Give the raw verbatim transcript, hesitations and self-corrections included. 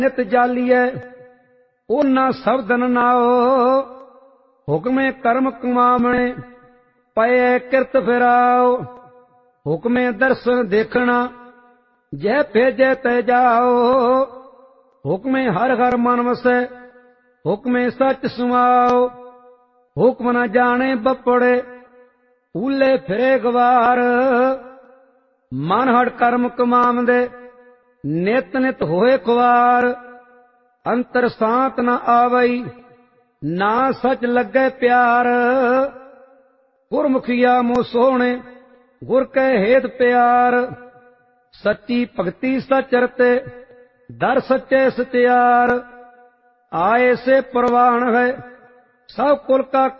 ਨਿਤ ਜਾਲੀਐ ਉਹਨਾਂ ਸ਼ਬਦਨ ਨਾਓ। ਹੁਕਮੇ ਕਰਮ ਕਮਾਵਣੇ ਪਏ ਕਿਰਤ ਫਿਰਾਓ। ਹੁਕਮੇ ਦਰਸ਼ਨ ਦੇਖਣਾ ਜੈ ਭੇਜੈ ਤੈ ਜਾਓ। ਹੁਕਮੇ ਹਰ ਹਰ ਮਨ ਵਸੈ ਹੁਕਮੇ ਸੱਚ ਸੁਆਓ। ਹੁਕਮ ਨ ਜਾਣੇ ਬੱਪੜੇ ਊਲੇ ਫਿਰੇ ਗਵਾਰ। ਮਨ ਹੜ ਕਰਮ ਕਮਾਵੰਦੇ ਨਿਤ ਨਿਤ ਹੋਏ ਖੁਆਰ। ਅੰਤਰ ਸਾਤ ਨ ਆਵਈ ਨਾ ਸਚ ਲੱਗੇ ਪਿਆਰ। ਗੁਰਮੁਖੀਆ ਮੋ ਸੋਹਣੇ ਗੁਰ ਕੈ ਹੇਤ ਪਿਆਰ। ਸੱਚੀ ਭਗਤੀ ਸਚ ਰਤੇ ਦਰ ਸੱਚੇ ਸਚਿਆਰ। ਆਏ ਸੇ ਪ੍ਰਵਾਨ ਹੈ ਸਭ ਕੁਲ ਕਾ